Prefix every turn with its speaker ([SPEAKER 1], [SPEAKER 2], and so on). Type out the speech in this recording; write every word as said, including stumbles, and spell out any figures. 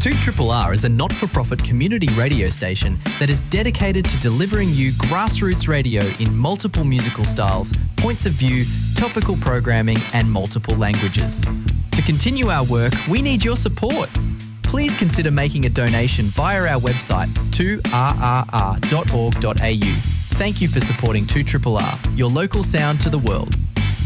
[SPEAKER 1] two R R R is a not-for-profit community radio station that is dedicated to delivering you grassroots radio in multiple musical styles, points of view, topical programming and multiple languages. To continue our work, we need your support. Please consider making a donation via our website two r r r dot org dot a u. Thank you for supporting two R R R, your local sound to the world.